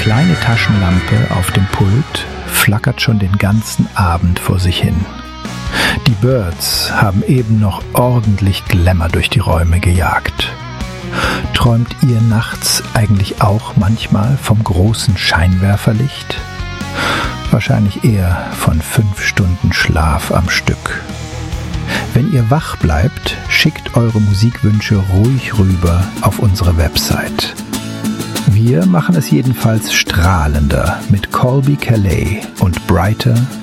kleine Taschenlampe auf dem Pult flackert schon den ganzen Abend vor sich hin. Die Birds haben eben noch ordentlich Glamour durch die Räume gejagt. Träumt ihr nachts eigentlich auch manchmal vom großen Scheinwerferlicht? Wahrscheinlich eher von 5 Stunden Schlaf am Stück. Wenn ihr wach bleibt, schickt eure Musikwünsche ruhig rüber auf unsere Website. Wir machen es jedenfalls strahlender mit Colbie Caillat und Brighter